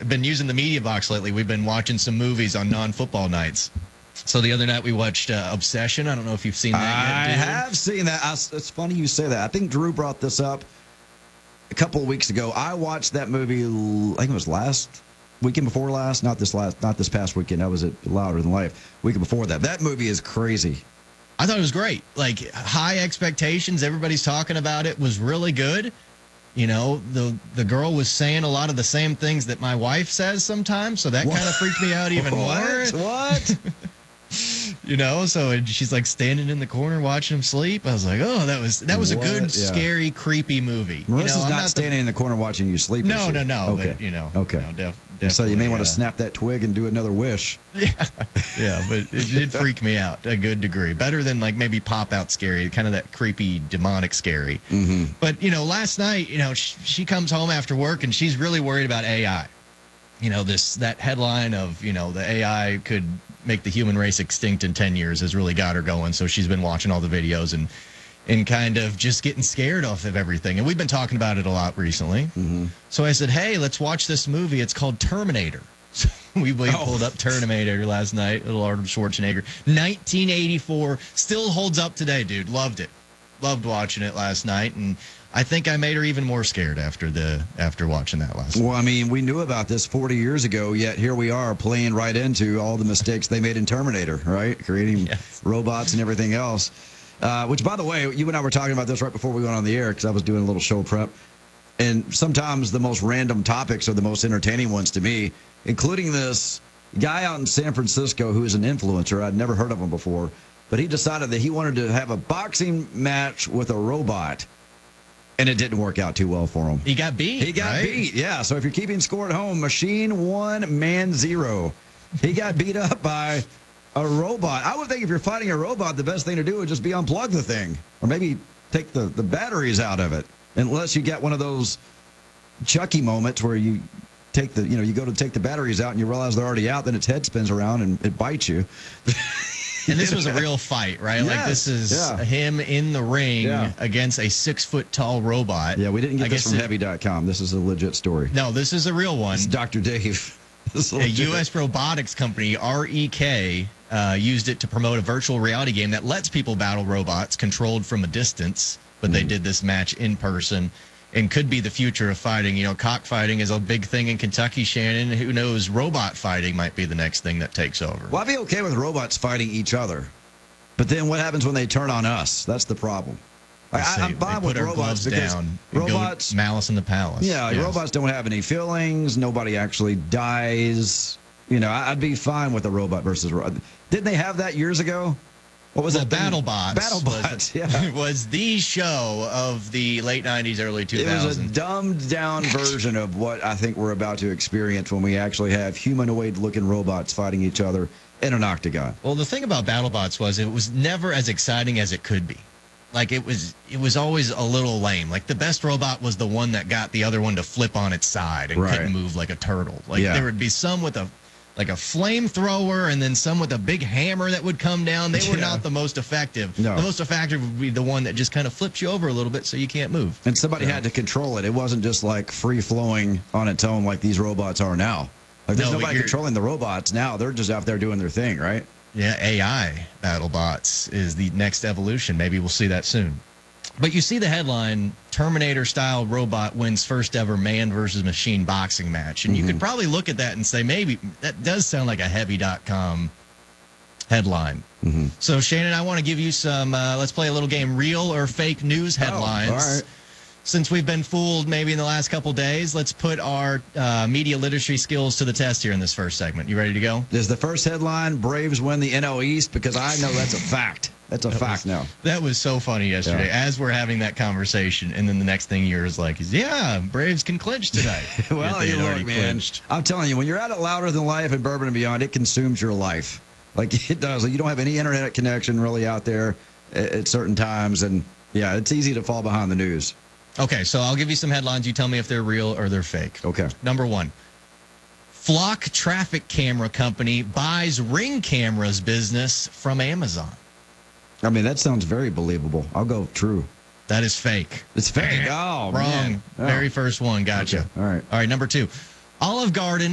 been using the media box lately. We've been watching some movies on non-football nights. So the other night we watched Obsession. I don't know if you've seen that yet, dude. I have seen that. It's funny you say that. I think Drew brought this up a couple of weeks ago. I watched that movie, I think it was last weekend before last. Not this past weekend. I was at Louder Than Life. Weekend before that. That movie is crazy. I thought it was great. Like, high expectations. Everybody's talking about it. Was really good. You know, the girl was saying a lot of the same things that my wife says sometimes, so that kind of freaked me out even more. What? You know, so she's like standing in the corner watching him sleep. I was like, oh, that was a good, scary, creepy movie. Marissa's not standing in the corner watching you sleep. No. Okay. But, you know. Okay. So you may want to snap that twig and do another wish. Yeah, but it did freak me out a good degree. Better than like maybe pop-out scary, kind of that creepy, demonic scary. Mm-hmm. But, you know, last night, you know, she comes home after work and she's really worried about AI. You know, that headline of, you know, the AI could make the human race extinct in 10 years has really got her going. So she's been watching all the videos and kind of just getting scared off of everything. And we've been talking about it a lot recently. Mm-hmm. So I said, hey, let's watch this movie. It's called Terminator. So we pulled up Terminator last night, little Arnold Schwarzenegger. 1984, still holds up today, dude. Loved it. Loved watching it last night. And I think I made her even more scared after watching that last night. Well, I mean, we knew about this 40 years ago, yet here we are playing right into all the mistakes they made in Terminator, right? Creating robots and everything else. Which, by the way, you and I were talking about this right before we went on the air because I was doing a little show prep. And sometimes the most random topics are the most entertaining ones to me, including this guy out in San Francisco who is an influencer. I'd never heard of him before. But he decided that he wanted to have a boxing match with a robot. And it didn't work out too well for him. He got beat. Yeah. So if you're keeping score at home, machine 1, man 0. He got beat up by a robot. I would think if you're fighting a robot, the best thing to do would just be unplug the thing. Or maybe take the batteries out of it. Unless you get one of those Chucky moments where you take you go to take the batteries out and you realize they're already out, then its head spins around and it bites you. And this was a real fight, right? Yes, like this is him in the ring against a 6-foot-tall robot. Yeah, we didn't get this from Heavy.com. This is a legit story. No, this is a real one. It's Dr. Dave. A U.S. robotics company, REK, used it to promote a virtual reality game that lets people battle robots controlled from a distance. But they did this match in person and could be the future of fighting. You know, cockfighting is a big thing in Kentucky, Shannon. Who knows? Robot fighting might be the next thing that takes over. Well, I'd be okay with robots fighting each other. But then what happens when they turn on us? That's the problem. I'm fine with robots because robots, Malice in the Palace. Yeah, robots don't have any feelings. Nobody actually dies. You know, I'd be fine with a robot versus robot. Didn't they have that years ago? What was that? BattleBots. BattleBots, was the show of the late 90s, early 2000s. It was a dumbed-down version of what I think we're about to experience when we actually have humanoid-looking robots fighting each other in an octagon. Well, the thing about BattleBots was it was never as exciting as it could be. Like, it was always a little lame. Like, the best robot was the one that got the other one to flip on its side and couldn't move like a turtle. Like, there would be some with a flamethrower and then some with a big hammer that would come down. They were not the most effective. No. The most effective would be the one that just kind of flips you over a little bit so you can't move. And somebody had to control it. It wasn't just like free-flowing on its own like these robots are now. Like, there's nobody controlling the robots now. They're just out there doing their thing, right? Yeah, AI BattleBots is the next evolution. Maybe we'll see that soon. But you see the headline, Terminator-style robot wins first ever man versus machine boxing match. And you could probably look at that and say, maybe that does sound like a Heavy.com headline. So, Shannon, I want to give you some, let's play a little game, real or fake news headlines. All right. Since we've been fooled maybe in the last couple days, let's put our media literacy skills to the test here in this first segment. You ready to go? Is the first headline, Braves win the NL East? Because I know that's a fact. That's a fact now. That was so funny yesterday as we're having that conversation. And then the next thing you're like, Braves can clinch tonight. Well, you look, man. I'm telling you, when you're out at Louder Than Life and Bourbon and Beyond, it consumes your life. Like it does. You don't have any internet connection really out there at certain times. And, yeah, it's easy to fall behind the news. Okay, so I'll give you some headlines. You tell me if they're real or they're fake. Okay. Number one, Flock Traffic Camera Company buys Ring Cameras business from Amazon. I mean, that sounds very believable. I'll go true. That is fake. It's fake. Oh, wrong. Man. Very first one. Gotcha. Okay. All right. All right, number two, Olive Garden